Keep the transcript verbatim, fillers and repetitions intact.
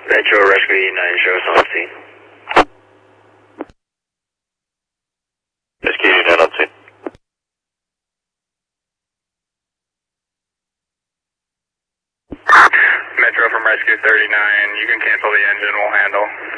Metro Rescue nine, show us on scene. Rescue nine on scene. Metro from Rescue thirty-nine, you can cancel the engine, we'll handle.